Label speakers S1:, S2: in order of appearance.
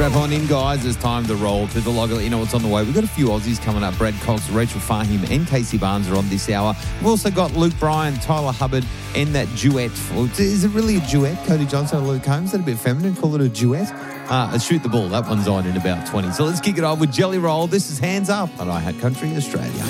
S1: Strap on in, guys. It's time to roll to the log. Let you know what's on the way. We've got a few Aussies coming up. Brad Cox, Rachel Fahim and Casey Barnes are on this hour. We've also got Luke Bryan, Tyler Hubbard and that duet. Is it really a duet? Cody Johnson and Luke Combs? Is that a bit feminine? Call it a duet? Shoot the Ball. That one's on in about 20. So let's kick it off with Jelly Roll. This is Hands Up on iHeart Country Australia.